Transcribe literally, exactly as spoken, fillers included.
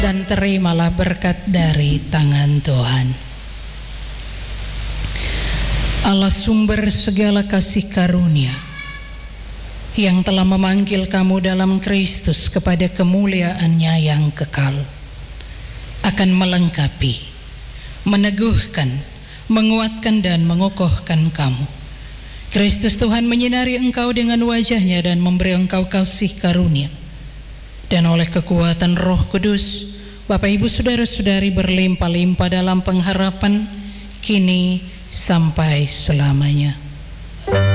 dan terimalah berkat dari tangan Tuhan. Allah sumber segala kasih karunia, yang telah memanggil kamu dalam Kristus kepada kemuliaan-Nya yang kekal, akan melengkapi, meneguhkan, menguatkan dan mengokohkan kamu. Kristus Tuhan menyinari engkau dengan wajah-Nya dan memberi engkau kasih karunia. Dan oleh kekuatan Roh Kudus, Bapak Ibu Saudara-saudari berlimpah-limpah dalam pengharapan kini sampai selamanya.